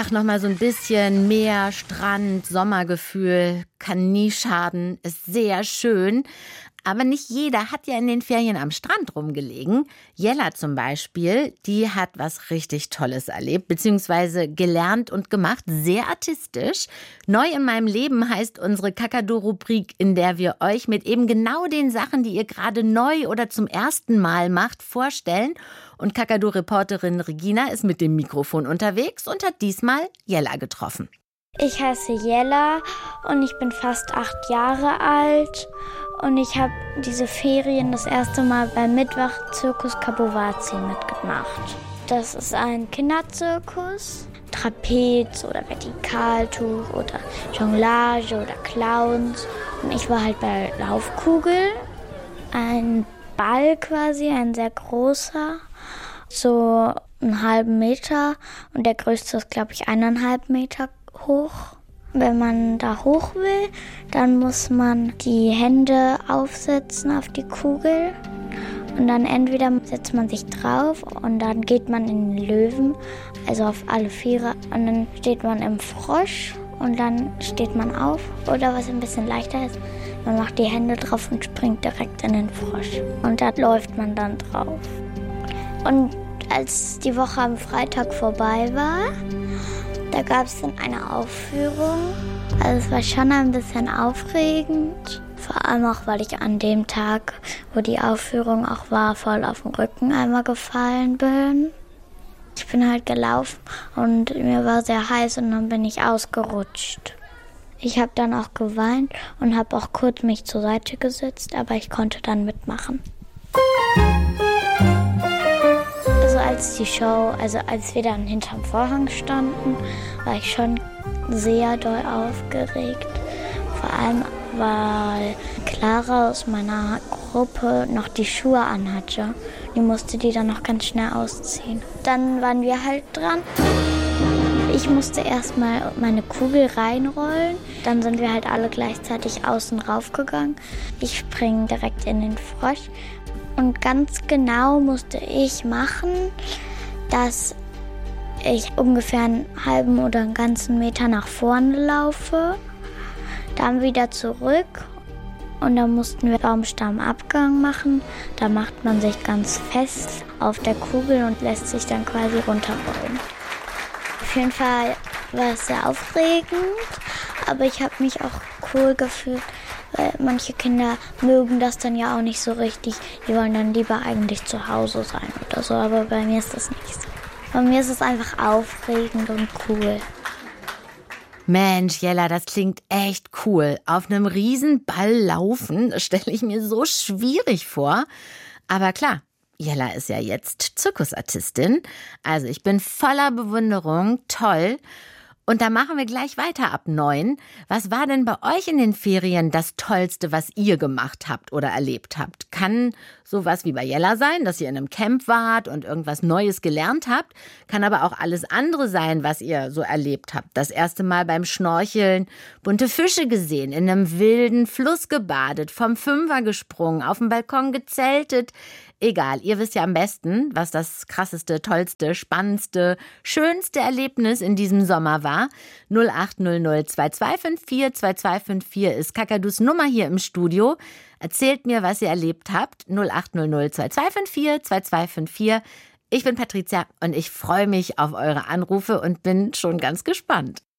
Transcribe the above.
Ach, nochmal so ein bisschen Meer, Strand, Sommergefühl, kann nie schaden, ist sehr schön. Aber nicht jeder hat ja in den Ferien am Strand rumgelegen. Jella zum Beispiel, die hat was richtig Tolles erlebt, beziehungsweise gelernt und gemacht, sehr artistisch. Neu in meinem Leben heißt unsere Kakadu-Rubrik, in der wir euch mit eben genau den Sachen, die ihr gerade neu oder zum ersten Mal macht, vorstellen. Und Kakadu-Reporterin Regina ist mit dem Mikrofon unterwegs und hat diesmal Jella getroffen. Ich heiße Jella und ich bin fast 8 Jahre alt und ich habe diese Ferien das erste Mal beim Mitwach-Zirkus Kabowazi mitgemacht. Das ist ein Kinderzirkus, Trapez oder Vertikaltuch oder Jonglage oder Clowns. Und ich war halt bei Laufkugel, ein Ball quasi, ein sehr großer, so einen halben Meter und der größte ist, glaube ich, 1,5 Meter hoch. Wenn man da hoch will, dann muss man die Hände aufsetzen auf die Kugel und dann entweder setzt man sich drauf und dann geht man in den Löwen, also auf alle Viere, und dann steht man im Frosch und dann steht man auf. Oder was ein bisschen leichter ist, man macht die Hände drauf und springt direkt in den Frosch und da läuft man dann drauf. Und als die Woche am Freitag vorbei war, da gab es dann eine Aufführung. Also es war schon ein bisschen aufregend. Vor allem auch, weil ich an dem Tag, wo die Aufführung auch war, voll auf den Rücken einmal gefallen bin. Ich bin halt gelaufen und mir war sehr heiß und dann bin ich ausgerutscht. Ich habe dann auch geweint und habe auch kurz mich zur Seite gesetzt, aber ich konnte dann mitmachen. Als wir dann hinterm Vorhang standen, war ich schon sehr doll aufgeregt. Vor allem, weil Clara aus meiner Gruppe noch die Schuhe anhatte. Die musste die dann noch ganz schnell ausziehen. Dann waren wir halt dran. Ich musste erstmal meine Kugel reinrollen. Dann sind wir halt alle gleichzeitig außen raufgegangen. Ich springe direkt in den Frosch. Und ganz genau musste ich machen, dass ich ungefähr einen halben oder einen ganzen Meter nach vorne laufe, dann wieder zurück und dann mussten wir Baumstammabgang machen. Da macht man sich ganz fest auf der Kugel und lässt sich dann quasi runterrollen. Auf jeden Fall war es sehr aufregend, aber ich habe mich auch cool gefühlt, weil manche Kinder mögen das dann ja auch nicht so richtig. Die wollen dann lieber eigentlich zu Hause sein oder so, aber bei mir ist das nicht so. Bei mir ist es einfach aufregend und cool. Mensch, Jella, das klingt echt cool. Auf einem Riesenball laufen, das stelle ich mir so schwierig vor. Aber klar, Jella ist ja jetzt Zirkusartistin. Also ich bin voller Bewunderung, toll. Und da machen wir gleich weiter ab 9. Was war denn bei euch in den Ferien das Tollste, was ihr gemacht habt oder erlebt habt? Kann sowas wie bei Jella sein, dass ihr in einem Camp wart und irgendwas Neues gelernt habt. Kann aber auch alles andere sein, was ihr so erlebt habt. Das erste Mal beim Schnorcheln bunte Fische gesehen, in einem wilden Fluss gebadet, vom Fünfer gesprungen, auf dem Balkon gezeltet. Egal, ihr wisst ja am besten, was das krasseste, tollste, spannendste, schönste Erlebnis in diesem Sommer war. 0800 2254 2254 ist Kakadus Nummer hier im Studio. Erzählt mir, was ihr erlebt habt. 0800 2254 2254. Ich bin Patricia und ich freue mich auf eure Anrufe und bin schon ganz gespannt.